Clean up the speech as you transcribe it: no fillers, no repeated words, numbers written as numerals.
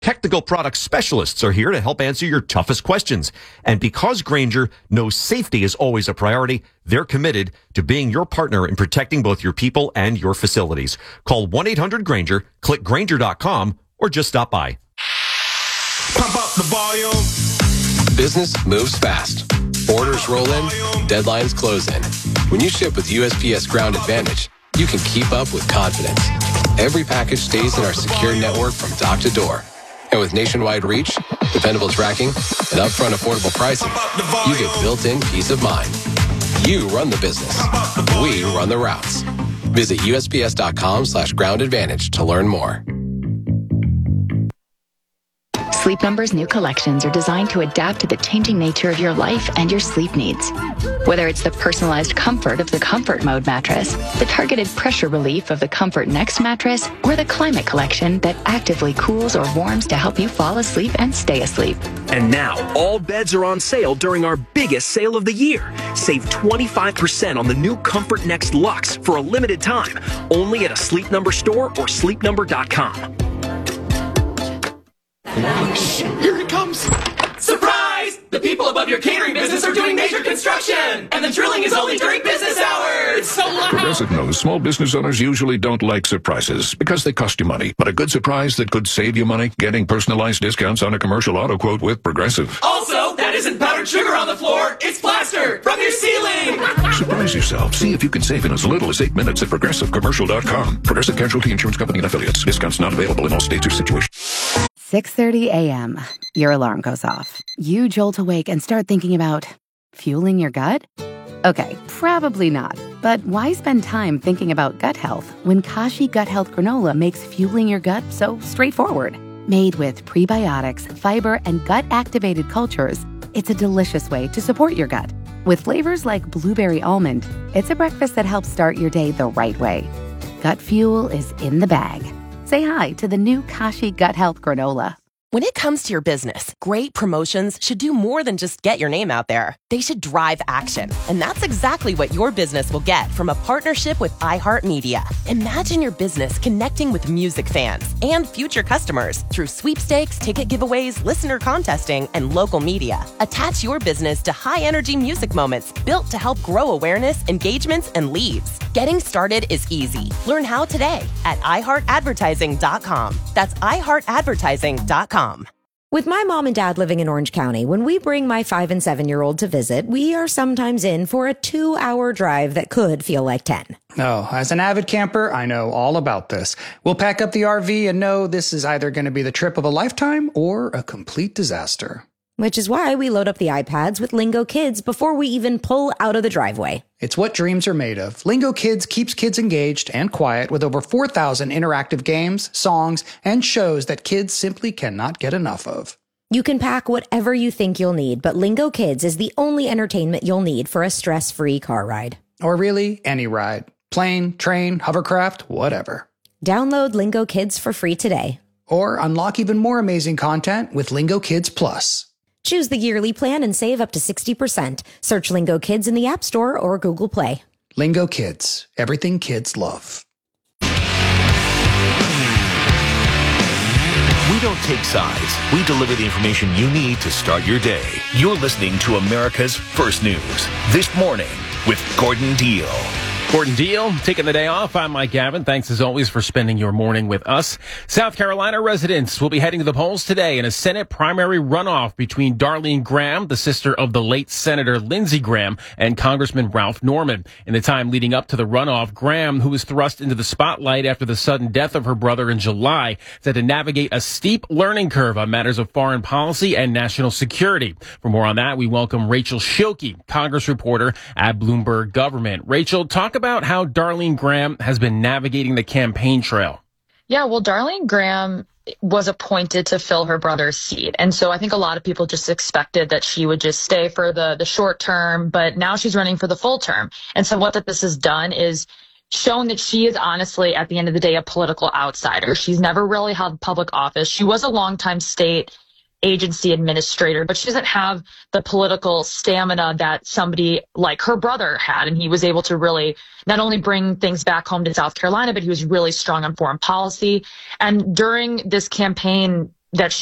Technical product specialists are here to help answer your toughest questions. And because Grainger knows safety is always a priority, they're committed to being your partner in protecting both your people and your facilities. Call 1-800-GRAINGER, click Grainger.com, or just stop by. Pump up the volume. Business moves fast. Orders roll in, deadlines close in. When you ship with USPS Ground Advantage, you can keep up with confidence. Every package stays in our secure network from dock to door. And with nationwide reach, dependable tracking, and upfront affordable pricing, you get built-in peace of mind. You run the business. We run the routes. Visit USPS.com/Ground Advantage to learn more. Sleep Number's new collections are designed to adapt to the changing nature of your life and your sleep needs. Whether it's the personalized comfort of the Comfort Mode mattress, the targeted pressure relief of the Comfort Next mattress, or the Climate Collection that actively cools or warms to help you fall asleep and stay asleep. And now, all beds are on sale during our biggest sale of the year. Save 25% on the new Comfort Next Luxe for a limited time, only at a Sleep Number store or sleepnumber.com. Here it comes! Surprise! The people above your catering business are doing major construction! And the drilling is only during business hours! It's so loud! Progressive knows small business owners usually don't like surprises because they cost you money. But a good surprise that could save you money? Getting personalized discounts on a commercial auto quote with Progressive. Also, that isn't powdered sugar on the floor, it's plaster from your ceiling! Surprise yourself. See if you can save in as little as 8 minutes at ProgressiveCommercial.com. Progressive Casualty Insurance Company and Affiliates. Discounts not available in all states or situations. 6:30 a.m. Your alarm goes off. You jolt awake and start thinking about fueling your gut? Okay, probably not. But why spend time thinking about gut health when Kashi Gut Health Granola makes fueling your gut so straightforward? Made with prebiotics, fiber, and gut-activated cultures, it's a delicious way to support your gut. With flavors like blueberry almond, it's a breakfast that helps start your day the right way. Gut fuel is in the bag. Say hi to the new Kashi Gut Health Granola. When it comes to your business, great promotions should do more than just get your name out there. They should drive action. And that's exactly what your business will get from a partnership with iHeartMedia. Imagine your business connecting with music fans and future customers through sweepstakes, ticket giveaways, listener contesting, and local media. Attach your business to high-energy music moments built to help grow awareness, engagements, and leads. Getting started is easy. Learn how today at iHeartAdvertising.com. That's iHeartAdvertising.com. With my mom and dad living in Orange County, when we bring my 5 and 7-year-old to visit, we are sometimes in for a 2-hour drive that could feel like 10. Oh, as an avid camper, I know all about this. We'll pack up the RV and know this is either going to be the trip of a lifetime or a complete disaster. Which is why we load up the iPads with Lingo Kids before we even pull out of the driveway. It's what dreams are made of. Lingo Kids keeps kids engaged and quiet with over 4,000 interactive games, songs, and shows that kids simply cannot get enough of. You can pack whatever you think you'll need, but Lingo Kids is the only entertainment you'll need for a stress-free car ride. Or really, any ride. Plane, train, hovercraft, whatever. Download Lingo Kids for free today. Or unlock even more amazing content with Lingo Kids Plus. Choose the yearly plan and save up to 60%. Search Lingo Kids in the App Store or Google Play. Lingo Kids. Everything kids love. We don't take sides. We deliver the information you need to start your day. You're listening to America's First News. This morning with Gordon Deal. Gordon Deal, taking the day off. I'm Mike Gavin. Thanks as always for spending your morning with us. South Carolina residents will be heading to the polls today in a Senate primary runoff between Darlene Graham, the sister of the late Senator Lindsey Graham, and Congressman Ralph Norman. In the time leading up to the runoff, Graham, who was thrust into the spotlight after the sudden death of her brother in July, had to navigate a steep learning curve on matters of foreign policy and national security. For more on that, we welcome Rachel Schilke, Congress reporter at Bloomberg Government. Rachel, talk about how Darlene Graham has been navigating the campaign trail. Yeah, well, Darlene Graham was appointed to fill her brother's seat. And so I think a lot of people just expected that she would just stay for the short term, but now she's running for the full term. And so what this has done is shown that she is honestly, at the end of the day, a political outsider. She's never really held public office. She was a longtime state agency administrator, but she doesn't have the political stamina that somebody like her brother had. And he was able to really not only bring things back home to South Carolina, but he was really strong on foreign policy. And during this campaign that she